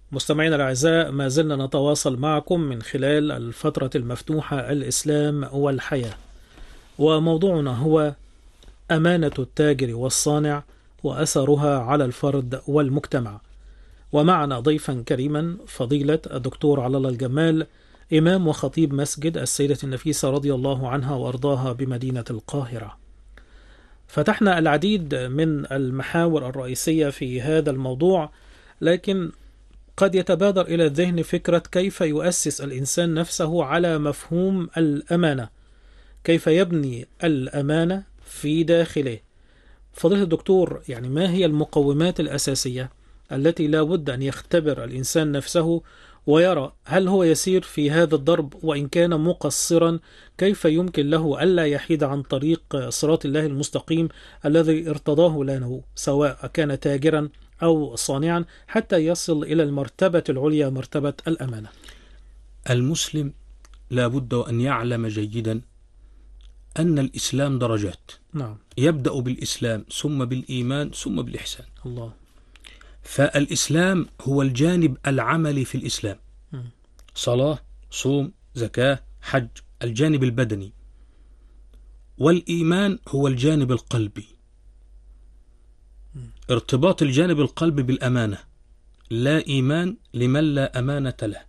مستمعينا الأعزاء، ما زلنا نتواصل معكم من خلال الفترة المفتوحة الإسلام والحياة، وموضوعنا هو أمانة التاجر والصانع وأثرها على الفرد والمجتمع. ومعنا ضيفا كريما فضيلة الدكتور على الله الجمال، إمام وخطيب مسجد السيدة النفيسة رضي الله عنها وأرضاها بمدينة القاهرة. فتحنا العديد من المحاور الرئيسية في هذا الموضوع، لكن قد يتبادر إلى الذهن فكرة كيف يؤسس الإنسان نفسه على مفهوم الأمانة، كيف يبني الأمانة في داخله. فضيلة الدكتور، يعني ما هي المقومات الأساسية التي لا بد أن يختبر الإنسان نفسه ويرى هل هو يسير في هذا الضرب، وإن كان مقصرا كيف يمكن له ألا يحيد عن طريق صراط الله المستقيم الذي ارتضاه له، سواء كان تاجرا أو صانعا، حتى يصل إلى المرتبة العليا، مرتبة الأمانة؟ المسلم لا بد أن يعلم جيدا أن الإسلام درجات. نعم. يبدأ بالإسلام ثم بالإيمان ثم بالإحسان. الله. فالإسلام هو الجانب العملي في الإسلام، صلاة، صوم، زكاة، حج، الجانب البدني. والإيمان هو الجانب القلبي، ارتباط الجانب القلبي بالأمانة. لا إيمان لمن لا أمانة له.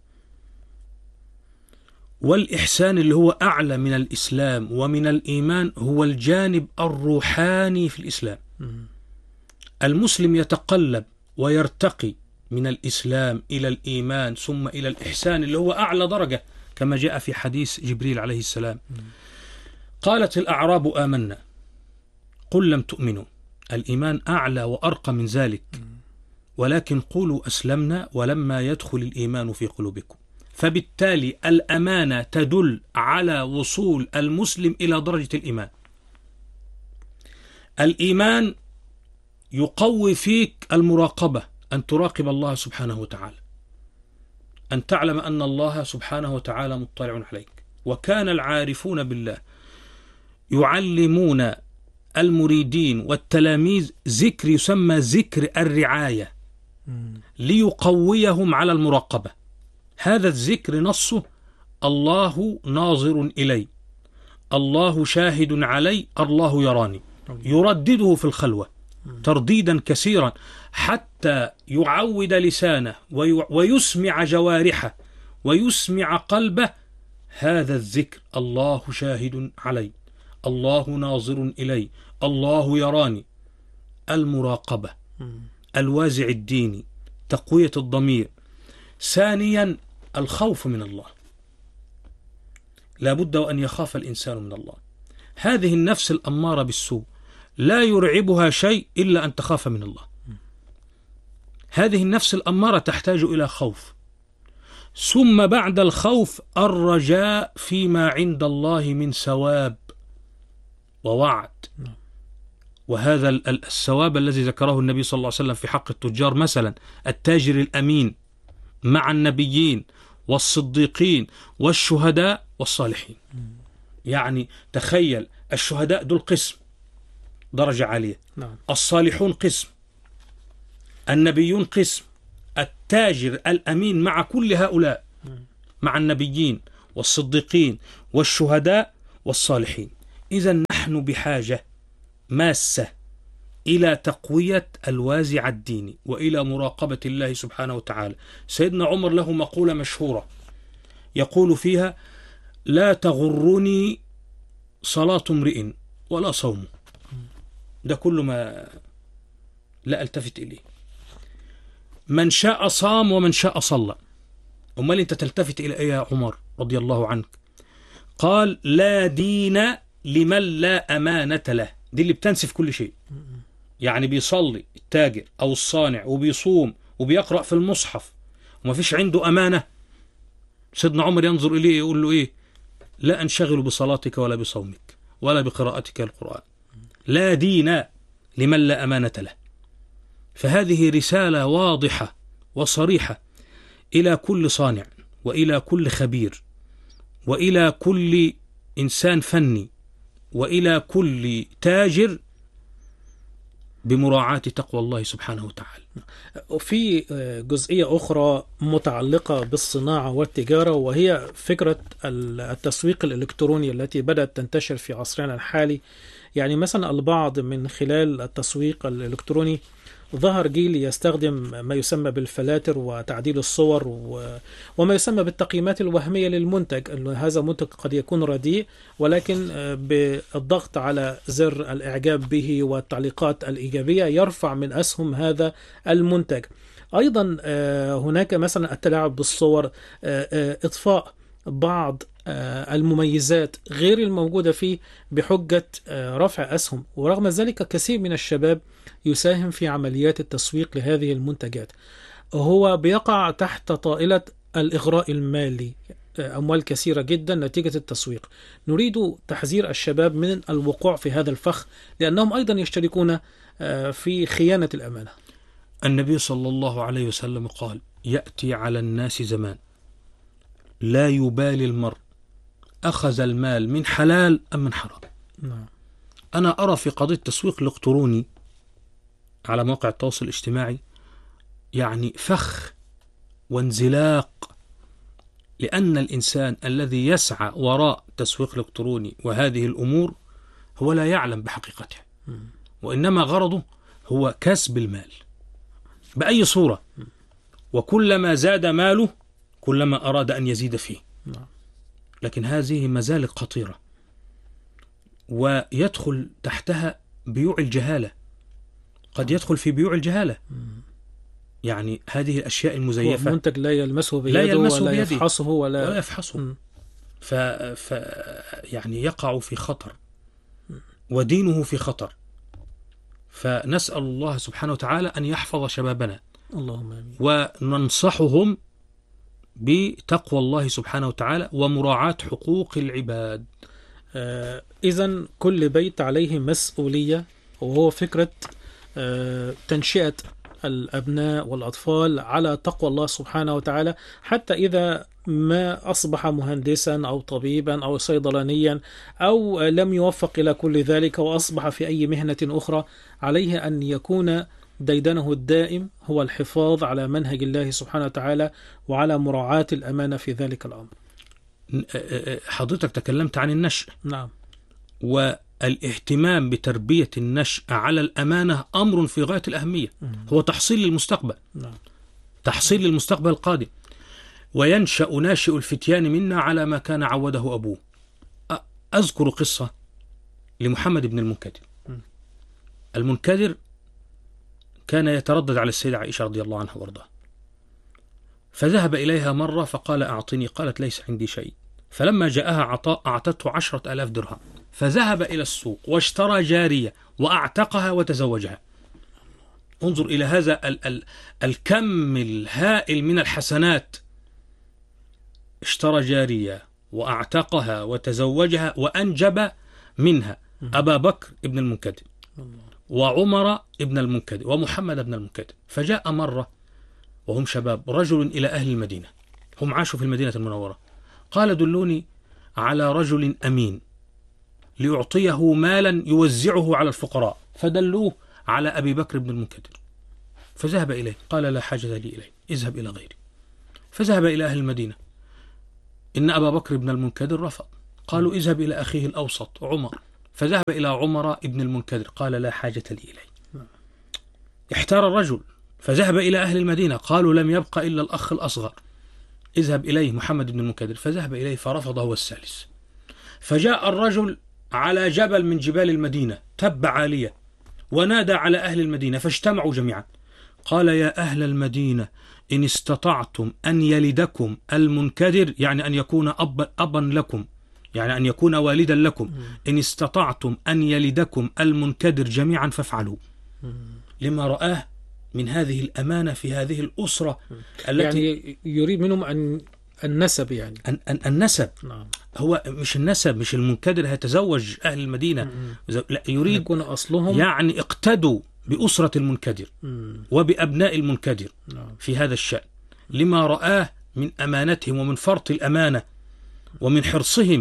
والإحسان اللي هو أعلى من الإسلام ومن الإيمان هو الجانب الروحاني في الإسلام. المسلم يتقلب ويرتقي من الإسلام إلى الإيمان ثم إلى الإحسان اللي هو أعلى درجة، كما جاء في حديث جبريل عليه السلام. قالت الأعراب آمنا قل لم تؤمنوا. الإيمان أعلى وأرقى من ذلك، ولكن قولوا أسلمنا ولما يدخل الإيمان في قلوبكم. فبالتالي الأمانة تدل على وصول المسلم إلى درجة الإيمان. الإيمان يقوي فيك المراقبة، أن تراقب الله سبحانه وتعالى، أن تعلم أن الله سبحانه وتعالى مطلع عليك. وكان العارفون بالله يعلمون المريدين والتلاميذ ذكر يسمى ذكر الرعاية ليقويهم على المراقبة. هذا الذكر نصه الله ناظر إلي، الله شاهد علي، الله يراني. يردده في الخلوة ترديدا كثيرا حتى يعود لسانه ويسمع جوارحه ويسمع قلبه هذا الذكر: الله شاهد علي، الله ناظر إلي، الله يراني. المراقبة، الوازع الديني، تقوية الضمير. ثانيا الخوف من الله، لا بد أن يخاف الإنسان من الله. هذه النفس الأمارة بالسوء لا يرعبها شيء إلا أن تخاف من الله. هذه النفس الأمارة تحتاج إلى خوف، ثم بعد الخوف الرجاء فيما عند الله من ثواب ووعد. وهذا الثواب الذي ذكره النبي صلى الله عليه وسلم في حق التجار، مثلا التاجر الأمين مع النبيين والصديقين والشهداء والصالحين. يعني تخيل، الشهداء دول قسم درجة عالية، الصالحون قسم، النبيون قسم، التاجر الأمين مع كل هؤلاء، مع النبيين والصديقين والشهداء والصالحين. إذن نحن بحاجة ماسة إلى تقوية الوازع الديني وإلى مراقبة الله سبحانه وتعالى. سيدنا عمر له مقولة مشهورة يقول فيها: لا تغرني صلاة امرئ ولا صومه. ده كل ما لا ألتفت إليه. من شاء صام ومن شاء صلى. أمال أنت تلتفت إلى إيه يا عمر رضي الله عنك؟ قال: لا دين لمن لا أمانة له. دي اللي بتنسف كل شيء. يعني بيصلي التاجر أو الصانع وبيصوم وبيقرأ في المصحف وما فيش عنده أمانة، سيدنا عمر ينظر إليه يقول له إيه؟ لا أنشغل بصلاتك ولا بصومك ولا بقراءتك القرآن. لا دين لمن لا أمانة له. فهذه رسالة واضحة وصريحة إلى كل صانع وإلى كل خبير وإلى كل إنسان فني وإلى كل تاجر بمراعاة تقوى الله سبحانه وتعالى. وفي جزئية أخرى متعلقة بالصناعة والتجارة، وهي فكرة التسويق الإلكتروني التي بدأت تنتشر في عصرنا الحالي. يعني مثلا البعض من خلال التسويق الإلكتروني ظهر جيل يستخدم ما يسمى بالفلاتر وتعديل الصور وما يسمى بالتقييمات الوهمية للمنتج، أن هذا منتج قد يكون رديء، ولكن بالضغط على زر الإعجاب به والتعليقات الإيجابية يرفع من أسهم هذا المنتج. أيضا هناك مثلا التلاعب بالصور، إضفاء بعض المميزات غير الموجودة فيه بحجة رفع أسهم، ورغم ذلك كثير من الشباب يساهم في عمليات التسويق لهذه المنتجات. هو بيقع تحت طائلة الإغراء المالي، أموال كثيرة جدا نتيجة التسويق. نريد تحذير الشباب من الوقوع في هذا الفخ، لأنهم أيضا يشتركون في خيانة الأمانة. النبي صلى الله عليه وسلم قال: يأتي على الناس زمان لا يبالي المرء أخذ المال من حلال أم من حرام. نعم. أنا أرى في قضية التسويق الإلكتروني على مواقع التواصل الاجتماعي يعني فخ وانزلاق، لأن الإنسان الذي يسعى وراء تسويق إلكتروني وهذه الأمور هو لا يعلم بحقيقتها، وإنما غرضه هو كسب المال بأي صورة، وكلما زاد ماله كلما أراد أن يزيد فيه. لكن هذه مزالق خطيرة، ويدخل تحتها بيوع الجهالة، قد يدخل في بيوع الجهالة. يعني هذه الأشياء المزيفة، منتج لا يلمسه بيده ولا يفحصه ولا يفحصه، يعني يقع في خطر ودينه في خطر. فنسأل الله سبحانه وتعالى أن يحفظ شبابنا، اللهم آمين، وننصحهم بتقوى الله سبحانه وتعالى ومراعاة حقوق العباد. إذن كل بيت عليه مسؤولية، وهو فكرة تنشئة الأبناء والأطفال على تقوى الله سبحانه وتعالى، حتى إذا ما أصبح مهندسا أو طبيبا أو صيدلانيا أو لم يوفق إلى كل ذلك وأصبح في أي مهنة أخرى، عليه أن يكون ديدنه الدائم هو الحفاظ على منهج الله سبحانه وتعالى وعلى مراعاة الأمانة في ذلك الأمر. حضرتك تكلمت عن النشء. نعم. والاهتمام بتربية النشء على الأمانة أمر في غاية الأهمية، هو تحصيل للمستقبل. نعم. تحصيل للمستقبل القادم. وينشأ ناشئ الفتيان منا على ما كان عوده أبوه. أذكر قصة لمحمد بن المنكدر. المنكدر كان يتردد على السيدة عائشة رضي الله عنها وارضاها، فذهب إليها مرة فقال: أعطني. قالت: ليس عندي شيء. فلما جاءها عطاء أعطته 10,000 درهم، فذهب إلى السوق واشترى جارية وأعتقها وتزوجها. انظر إلى هذا الكم الهائل من الحسنات. اشترى جارية وأعتقها وتزوجها وأنجب منها أبا بكر ابن المنكدر وعمر ابن المنكدر ومحمد ابن المنكدر. فجاء مرة وهم شباب رجل إلى أهل المدينة، هم عاشوا في المدينة المنورة، قال: دلوني على رجل أمين ليعطيه مالا يوزعه على الفقراء. فدلوه على أبي بكر بن المنكدر، فذهب إليه. قال: لا حاجة لي إليه، اذهب إلى غيري. فذهب إلى أهل المدينة، إن أبا بكر بن المنكدر رفض. قالوا: اذهب إلى أخيه الأوسط عمر. فذهب إلى عمر ابن المنكدر، قال: لا حاجة لي إليه. احتار الرجل، فذهب إلى أهل المدينة، قالوا: لم يبق إلا الأخ الأصغر، اذهب إليه محمد بن المنكدر. فذهب إليه فرفض هو الثالث. فجاء الرجل على جبل من جبال المدينة تب عالية ونادى على أهل المدينة فاجتمعوا جميعا. قال: يا أهل المدينة، إن استطعتم أن يلدكم المنكدر، يعني أن يكون أبا لكم، يعني أن يكون والدا لكم، إن استطعتم أن يلدكم المنكدر جميعا فافعلوا. لما رآه من هذه الأمانة في هذه الأسرة التي يعني يريد منهم أن النسب، يعني النسب. نعم. هو مش النسب، مش المنكدر هيتزوج أهل المدينة، لا، يريد يكون أصلهم، يعني اقتدوا بأسرة المنكدر وبأبناء المنكدر في هذا الشأن، لما رآه من أمانتهم ومن فرط الأمانة ومن حرصهم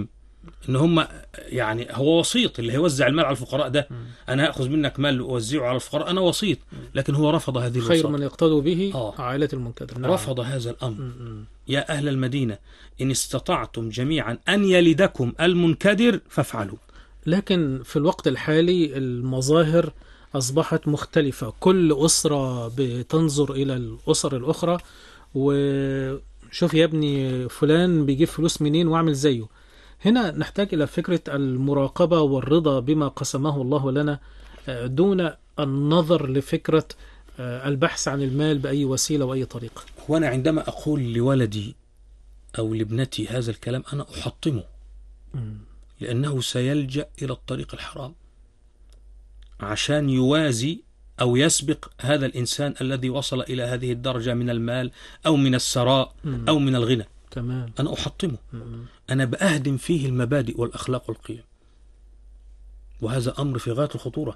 إن هم يعني هو وسيط اللي هيوزع المال على الفقراء ده. أنا هأخذ منك مال وأوزعه على الفقراء، أنا وسيط. لكن هو رفض هذه الوساطة. خير من يقتدوا به عائلة المنكدر. نعم. رفض هذا الأمر. يا أهل المدينة إن استطعتم جميعا أن يلدكم المنكدر فافعلوا. لكن في الوقت الحالي المظاهر أصبحت مختلفة، كل أسرة بتنظر إلى الأسر الأخرى وشوف يا ابني فلان بيجيب فلوس منين وأعمل زيه. هنا نحتاج إلى فكرة المراقبة والرضا بما قسمه الله لنا، دون النظر لفكرة البحث عن المال بأي وسيلة وأي طريقة. وأنا عندما أقول لولدي أو لابنتي هذا الكلام أنا أحطمه، لأنه سيلجأ إلى الطريق الحرام عشان يوازي أو يسبق هذا الإنسان الذي وصل إلى هذه الدرجة من المال أو من الثراء أو من الغنى. تمام. أنا أحطمه. أنا بأهدم فيه المبادئ والأخلاق والقيم، وهذا أمر في غاية الخطورة.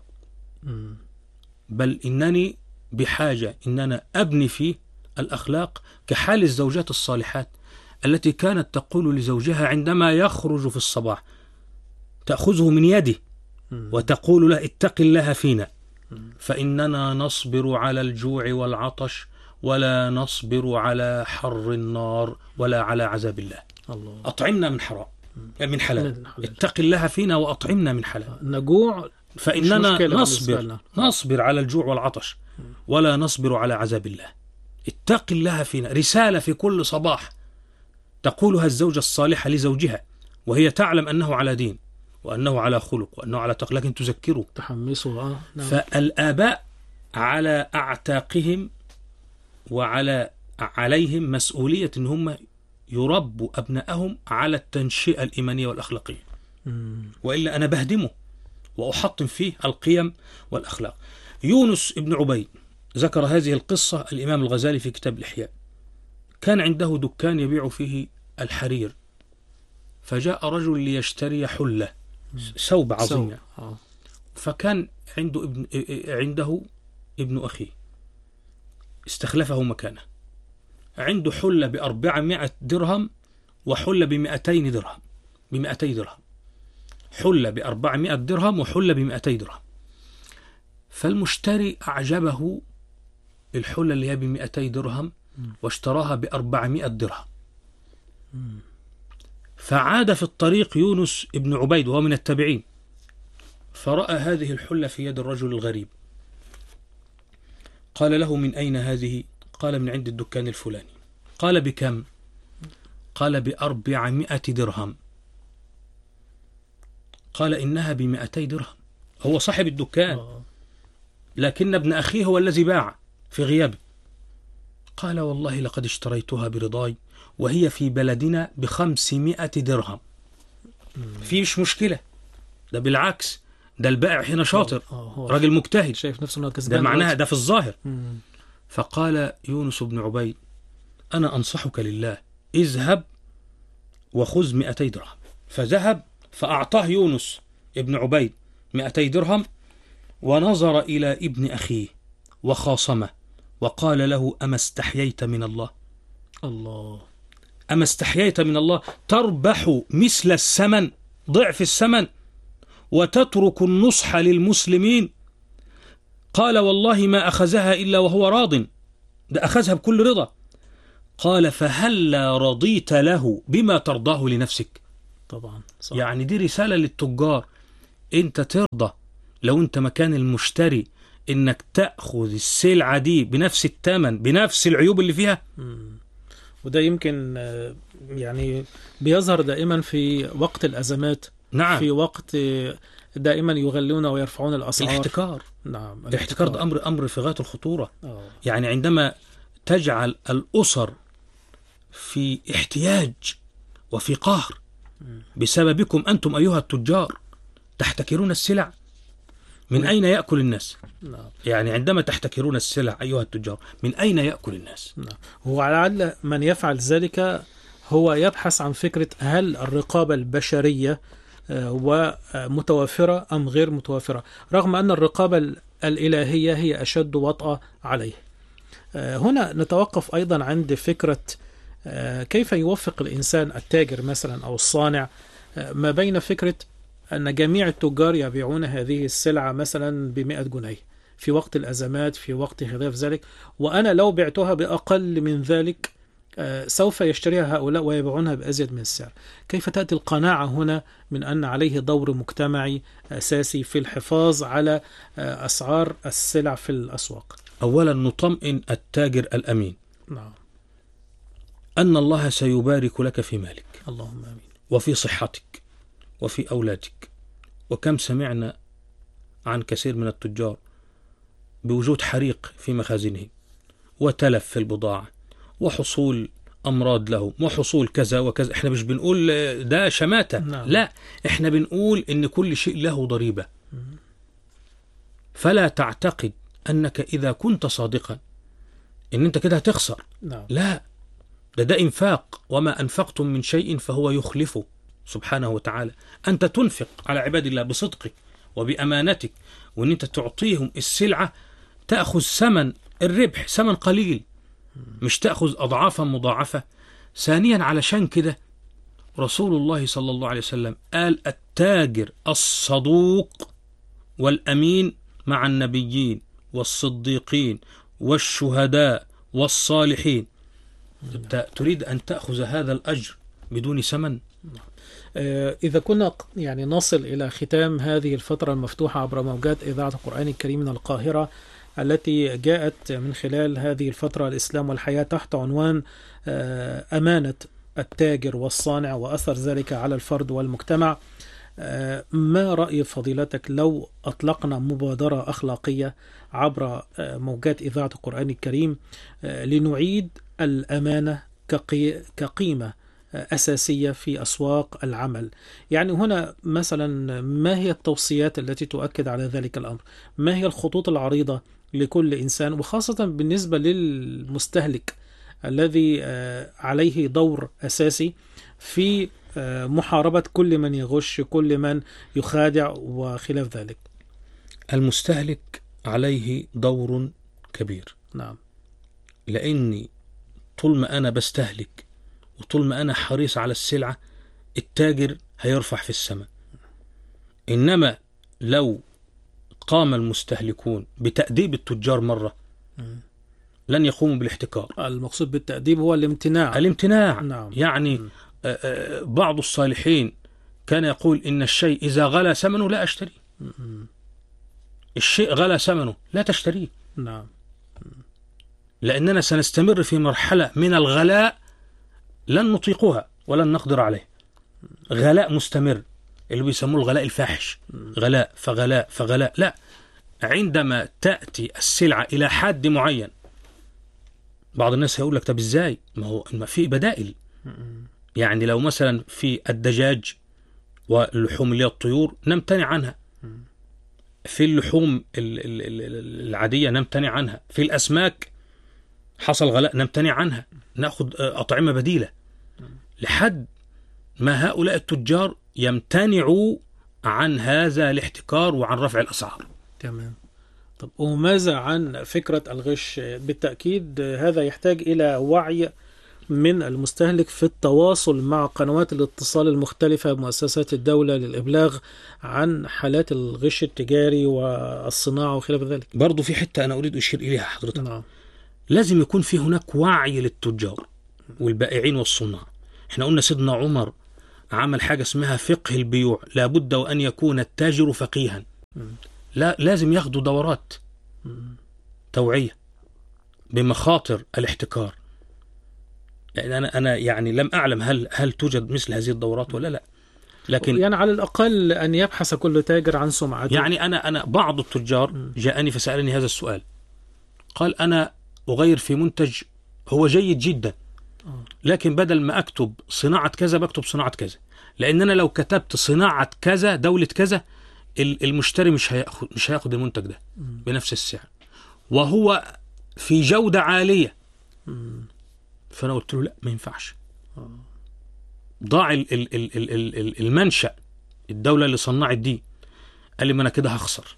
بل إنني بحاجة إن أنا أبني فيه الأخلاق كحال الزوجات الصالحات التي كانت تقول لزوجها عندما يخرج في الصباح، تأخذه من يده وتقول له اتق الله فينا فإننا نصبر على الجوع والعطش ولا نصبر على حر النار ولا على عذاب الله. أطعمنا من حرام من حلال، اتق الله فينا وأطعمنا من حلال. نجوع فإننا نصبر على الجوع والعطش ولا نصبر على عذاب الله. اتق الله فينا رسالة في كل صباح تقولها الزوجة الصالحة لزوجها وهي تعلم أنه على دين وأنه على خلق وأنه على تقوى، لكن تذكره تحمسه. نعم. فالآباء على أعتاقهم عليهم مسؤولية أن هم يربوا أبنائهم على التنشئة الإيمانية والأخلاقية. وإلا أنا بهدمه وأحطم فيه القيم والأخلاق. يونس ابن عبيد ذكر هذه القصة الإمام الغزالي في كتاب الإحياء. كان عنده دكان يبيع فيه الحرير، فجاء رجل ليشتري حلة ثوب عظيم، فكان عنده ابن أخيه استخلفه مكانه، عنده حلة ب400 درهم وحلة ب200 درهم، حلة ب400 درهم وحلة ب200 درهم. فالمشتري أعجبه الحلة اللي هي ب200 درهم واشتراها ب400 درهم. فعاد في الطريق يونس ابن عبيد وهو من التابعين، فرأى هذه الحلة في يد الرجل الغريب، قال له من أين هذه؟ قال من عند الدكان الفلاني. قال بكم؟ قال ب400 درهم. قال إنها ب200 درهم. هو صاحب الدكان، لكن ابن أخيه هو الذي باع في غيابه. قال والله لقد اشتريتها برضاي وهي في بلدنا ب500 درهم. فيش مشكلة، ده بالعكس، ده البائع هنا شاطر، راجل مجتهد، شايف نفسه انه كسبان، ده معناها ده في الظاهر. فقال يونس بن عبيد أنا أنصحك لله، اذهب وخذ 200 درهم. فذهب فأعطاه يونس ابن عبيد 200 درهم، ونظر إلى ابن أخيه وخاصمه وقال له أما استحييت من الله؟ أما استحييت من الله تربح مثل الثمن، ضعف الثمن، وتترك النصح للمسلمين؟ قال والله ما أخذها إلا وهو راض، ده أخذها بكل رضا. قال فهلا رضيت له بما ترضاه لنفسك؟ طبعا صح. يعني دي رسالة للتجار، انت ترضى لو انت مكان المشتري انك تأخذ السلعة دي بنفس الثمن بنفس العيوب اللي فيها؟ وده يمكن يعني بيظهر دائما في وقت الأزمات. نعم. في وقت دائما يغلون ويرفعون الأسعار. الاحتكار. نعم. الاحتكار ده أمر في غاية الخطورة. يعني عندما تجعل الأسر في احتياج وفي قهر بسببكم أنتم أيها التجار تحتكرون السلع، من أين يأكل الناس؟ نعم. يعني عندما تحتكرون السلع أيها التجار من أين يأكل الناس؟ نعم. هو على من يفعل ذلك هو يبحث عن فكرة هل الرقابة البشرية متوفرة أم غير متوفرة، رغم أن الرقابة الإلهية هي أشد وطأة عليه. هنا نتوقف أيضا عند فكرة كيف يوفق الإنسان التاجر مثلا أو الصانع ما بين فكرة أن جميع التجار يبيعون هذه السلعة مثلا ب100 جنيه في وقت الأزمات، في وقت خلاف ذلك، وأنا لو بعتها بأقل من ذلك سوف يشتريها هؤلاء ويبيعونها بأزيد من السعر. كيف تأتي القناعة هنا من أن عليه دور مجتمعي أساسي في الحفاظ على أسعار السلع في الأسواق؟ أولا نطمئن التاجر الأمين نعم. أن الله سيبارك لك في مالك، اللهم آمين. وفي صحتك وفي أولادك. وكم سمعنا عن كثير من التجار بوجود حريق في مخازنهم وتلف في البضاعة وحصول أمراض لهم وحصول كذا وكذا. احنا مش بنقول ده شماتة، نعم. لا، احنا بنقول ان كل شيء له ضريبة. فلا تعتقد أنك إذا كنت صادقا ان انت كده هتخسر. نعم. لا، ده إنفاق، وما أنفقتم من شيء فهو يخلفه سبحانه وتعالى. أنت تنفق على عباد الله بصدقك وبأمانتك، وأن أنت تعطيهم السلعة تأخذ ثمن الربح، ثمن قليل، مش تأخذ أضعافا مضاعفة. ثانيا علشان كده رسول الله صلى الله عليه وسلم قال: التاجر الصدوق والأمين مع النبيين والصديقين والشهداء والصالحين. تريد أن تأخذ هذا الأجر بدون ثمن؟ إذا كنا يعني نصل إلى ختام هذه الفترة المفتوحة عبر موجات إذاعة القرآن الكريم من القاهرة، التي جاءت من خلال هذه الفترة الإسلام والحياة تحت عنوان أمانة التاجر والصانع وأثر ذلك على الفرد والمجتمع، ما رأي فضيلتك لو أطلقنا مبادرة أخلاقية عبر موجات إذاعة القرآن الكريم لنعيد الأمانة كقيمة أساسية في أسواق العمل؟ يعني هنا مثلا ما هي التوصيات التي تؤكد على ذلك الأمر؟ ما هي الخطوط العريضة لكل إنسان، وخاصة بالنسبة للمستهلك الذي عليه دور أساسي في محاربة كل من يغش، كل من يخادع وخلاف ذلك؟ المستهلك عليه دور كبير. نعم. لأني طول ما أنا بستهلك وطول ما أنا حريص على السلعة، التاجر هيرفع في السماء. إنما لو قام المستهلكون بتأديب التجار مرة لن يقوموا بالاحتكار. المقصود بالتأديب هو الامتناع. نعم. يعني بعض الصالحين كان يقول إن الشيء إذا غلى ثمنه لا أشتريه. الشيء غلى ثمنه لا تشتريه. نعم. لأننا سنستمر في مرحلة من الغلاء لن نطيقها ولن نقدر عليه. غلاء مستمر اللي بيسموه الغلاء الفاحش، غلاء فغلاء فغلاء. لا، عندما تأتي السلعة إلى حد معين بعض الناس هيقول لك طب إزاي؟ ما في بدائل. يعني لو مثلا في الدجاج واللحوم اللي هي الطيور نمتنع عنها، في اللحوم العادية نمتنع عنها، في الأسماك حصل غلاء نمتنع عنها، نأخذ أطعمة بديلة، لحد ما هؤلاء التجار يمتنعوا عن هذا الاحتكار وعن رفع الأسعار. تمام. طب وماذا عن فكرة الغش؟ بالتأكيد هذا يحتاج إلى وعي من المستهلك في التواصل مع قنوات الاتصال المختلفة، مؤسسات الدولة، للإبلاغ عن حالات الغش التجاري والصناعة وخلاف ذلك. برضو في حتة أنا أريد أشير إليها حضرتك. نعم. لازم يكون في هناك وعي للتجار والبائعين والصناع. احنا قلنا سيدنا عمر عمل حاجة اسمها فقه البيوع، لابد وأن يكون التاجر فقيها. لا، لازم ياخدوا دورات توعية بمخاطر الاحتكار. لأن أنا يعني لم أعلم هل توجد مثل هذه الدورات ولا لا، لكن يعني على الأقل أن يبحث كل تاجر عن سمعته. يعني أنا بعض التجار جاءني فسألني هذا السؤال، قال أنا أغير في منتج هو جيد جدا، لكن بدل ما أكتب صناعة كذا بكتب صناعة كذا، لأن أنا لو كتبت صناعة كذا دولة كذا المشتري مش هياخد المنتج ده بنفس السعر وهو في جودة عالية. فأنا قلت له لا، ما ينفعش. ضاع المنشأ، الدولة اللي صنعت دي. قال لي ما أنا كده هخسر.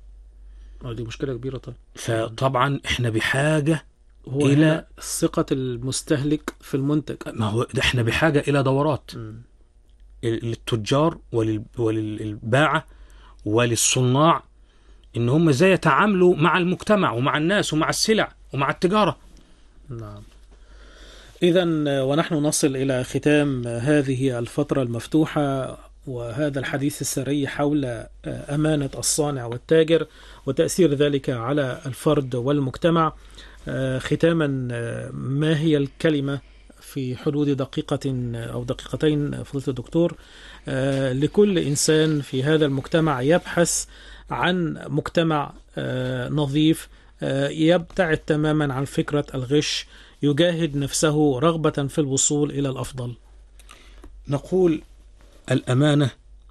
دي مشكلة كبيرة طبعا. فطبعا احنا بحاجة إلى ثقة المستهلك في المنتج. ما هو احنا بحاجة إلى دورات. للتجار وللباعة وللصناع إن هم ازاي يتعاملوا مع المجتمع ومع الناس ومع السلع ومع التجارة. نعم. إذا ونحن نصل إلى ختام هذه الفترة المفتوحة وهذا الحديث السري حول أمانة الصانع والتاجر وتأثير ذلك على الفرد والمجتمع. ختاما، ما هي الكلمة في حدود دقيقة أو دقيقتين فضيلة الدكتور لكل إنسان في هذا المجتمع يبحث عن مجتمع نظيف يبتعد تماما عن فكرة الغش، يجاهد نفسه رغبة في الوصول إلى الأفضل؟ نقول الأمانة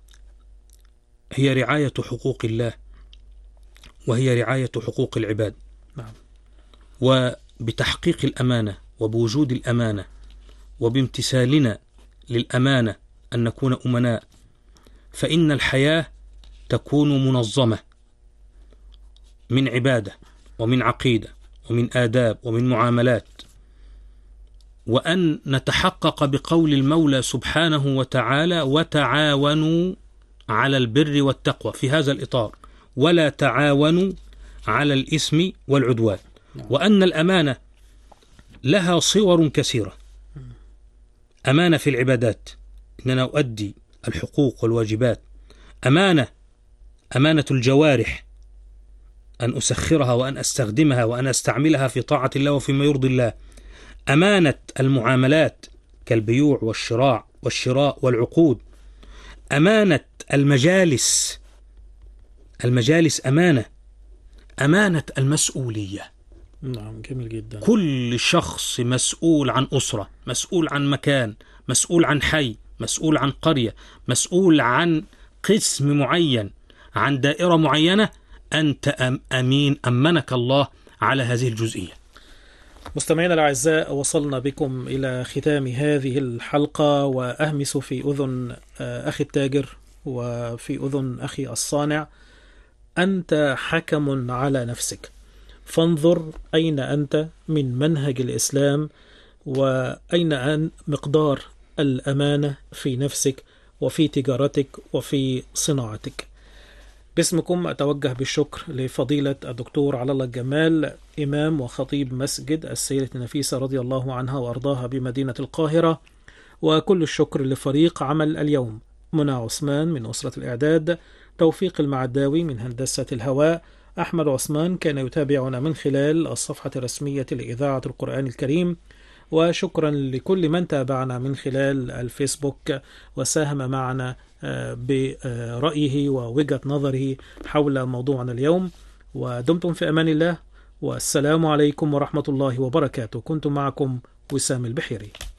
هي رعاية حقوق الله وهي رعاية حقوق العباد. نعم. وبتحقيق الأمانة وبوجود الأمانة وبامتثالنا للأمانة أن نكون أمناء فإن الحياة تكون منظمة من عبادة ومن عقيدة ومن آداب ومن معاملات، وأن نتحقق بقول المولى سبحانه وتعالى وتعاونوا على البر والتقوى في هذا الإطار ولا تعاونوا على الإثم والعدوان. وأن الأمانة لها صور كثيرة. أمانة في العبادات إننا أؤدي الحقوق والواجبات، أمانة الجوارح أن أسخرها وأن أستخدمها وأن أستعملها في طاعة الله وفيما يرضي الله، أمانة المعاملات كالبيوع والشراء والعقود، أمانة المجالس أمانة المسؤولية. نعم، جميل جدا. كل شخص مسؤول عن أسرة، مسؤول عن مكان، مسؤول عن حي، مسؤول عن قرية، مسؤول عن قسم معين، عن دائرة معينة. أنت أمين، أمنك الله على هذه الجزئية. مستمعينا الأعزاء، وصلنا بكم إلى ختام هذه الحلقة، وأهمس في أذن أخي التاجر وفي أذن أخي الصانع: أنت حكم على نفسك، فانظر أين أنت من منهج الإسلام، وأين مقدار الأمانة في نفسك وفي تجارتك وفي صناعتك. باسمكم أتوجه بالشكر لفضيلة الدكتور على الله الجمال، إمام وخطيب مسجد السيدة النفيسة رضي الله عنها وأرضاها بمدينة القاهرة، وكل الشكر لفريق عمل اليوم: منى عثمان من أسرة الإعداد، توفيق المعداوي من هندسة الهواء، أحمد عثمان كان يتابعنا من خلال الصفحة الرسمية لإذاعة القرآن الكريم، وشكرا لكل من تابعنا من خلال الفيسبوك وساهم معنا برأيه ووجهة نظره حول موضوعنا اليوم. ودمتم في أمان الله، والسلام عليكم ورحمة الله وبركاته. كنت معكم وسام البحيري.